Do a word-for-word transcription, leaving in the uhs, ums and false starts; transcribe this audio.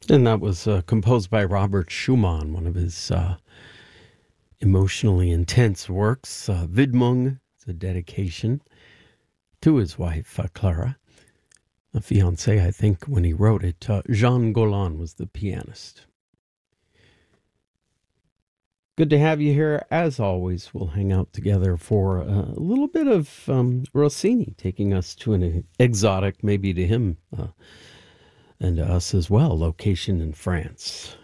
And that was uh, composed by Robert Schumann, one of his uh, emotionally intense works. Uh, Widmung, it's a dedication to his wife, uh, Clara, a fiance, I think, when he wrote it. Uh, Jean Golan was the pianist. Good to have you here. As always, we'll hang out together for a little bit of um, Rossini, taking us to an exotic, maybe to him, uh, and to us as well, location in France.